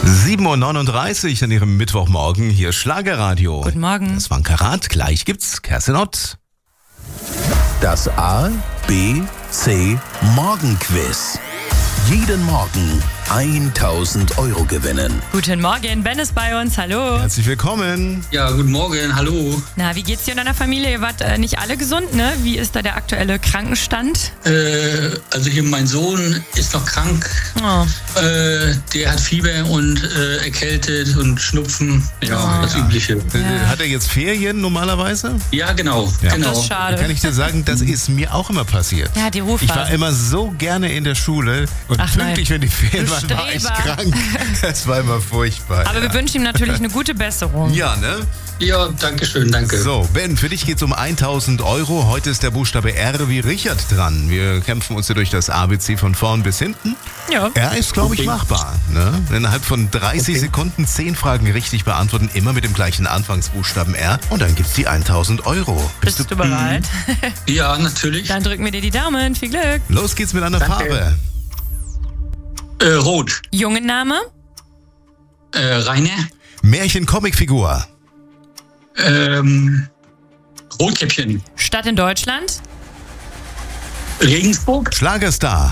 7:39 Uhr an Ihrem Mittwochmorgen. Hier Schlagerradio. Guten Morgen. Das war ein Karat. Gleich gibt's Kerstin Ott. Das A, B, C Morgenquiz. Jeden Morgen 1.000 € gewinnen. Guten Morgen, Ben ist bei uns, hallo. Herzlich willkommen. Ja, guten Morgen, hallo. Na, wie geht's dir und deiner Familie? Ihr wart nicht alle gesund, ne? Wie ist da der aktuelle Krankenstand? Also hier mein Sohn ist noch krank. Oh. Der hat Fieber und erkältet und Schnupfen. Ja, das Übliche. Hat er jetzt Ferien normalerweise? Ja, genau. Ja. genau. Das ist schade. Kann ich dir sagen, das ist mir auch immer passiert. Ja, die Ich Rufphasen. war immer so gerne in der Schule und Ach, pünktlich, wenn die Ferien Du waren, war ich Streber. krank. Das war immer furchtbar. Aber wir wünschen ihm natürlich eine gute Besserung. Ja, ne? Ja, danke schön, danke. So, Ben, für dich geht's um 1.000 €. Heute ist der Buchstabe R wie Richard dran. Wir kämpfen uns hier durch das ABC von vorn bis hinten. Ja. R ist, glaube ich, machbar. Ne? Innerhalb von 30 Sekunden 10 Fragen richtig beantworten, immer mit dem gleichen Anfangsbuchstaben R. Und dann gibt's die 1.000 €. Bist du bereit? Ja, natürlich. Dann drücken wir dir die Daumen. Viel Glück. Los geht's mit einer Danke. Farbe. Rot. Jungenname? Rainer. Märchen-Comicfigur. Rotkäppchen. Stadt in Deutschland? Regensburg. Schlagerstar.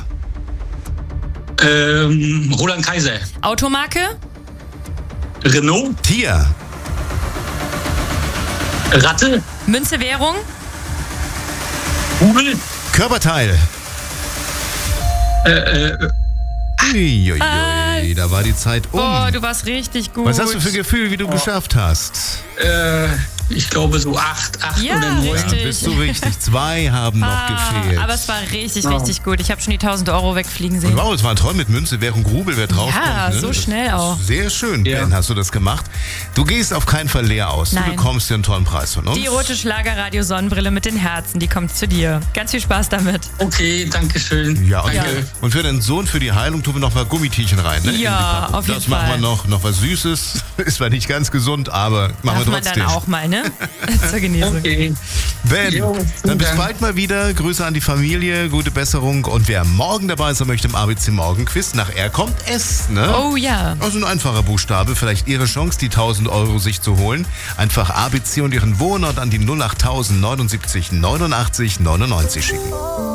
Roland Kaiser. Automarke? Renault. Tier. Ratte. Münze, Währung? Rubel. Körperteil. Uiuiui, da war die Zeit um. Oh, du warst richtig gut. Was hast du für ein Gefühl, wie du geschafft hast? Ich glaube so 8 Ja, oder 9. richtig. Bist du richtig? 2 haben noch gefehlt. Aber es war richtig, richtig gut. Ich habe schon die 1.000 € wegfliegen sehen. Wow, es war toll mit Münze, Währung, Rubel, wer draufkommt. Ja, so Das schnell ist auch. Sehr schön, Ja. Ben, hast du das gemacht. Du gehst auf keinen Fall leer aus. Nein. Du bekommst dir einen tollen Preis von uns. Die rote Schlagerradio-Sonnenbrille mit den Herzen, die kommt zu dir. Ganz viel Spaß damit. Okay, danke schön. Ja, und, Danke. und für deinen Sohn, für die Heilung, tun wir noch mal Gummitierchen rein. Ne? Ja, In die Packung. auf jeden Das machen wir Fall. noch was Süßes. Ist zwar nicht ganz gesund, aber machen Darf wir man trotzdem. dann auch mal, ne? Zur Genesung. Okay. Ben, Jo, vielen dann bis Dank. bald mal wieder. Grüße an die Familie, gute Besserung. Und wer morgen dabei sein möchte im ABC Morgenquiz, nach R kommt S, ne? Oh ja. Also ein einfacher Buchstabe, vielleicht Ihre Chance, die 1.000 € sich zu holen. Einfach ABC und Ihren Wohnort an die 08000 79 89 99 schicken.